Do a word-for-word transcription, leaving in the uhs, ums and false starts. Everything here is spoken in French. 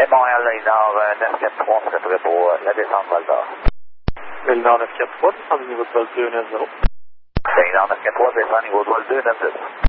C'est Montréal, là, il nord neuf quatre trois, c'est prêt pour euh, la descente Val d'Or. Le nord neuf quatre trois, descend du niveau de vol deux neuf zéro. C'est nord neuf quatre trois, descend niveau de vol deux neuf zéro.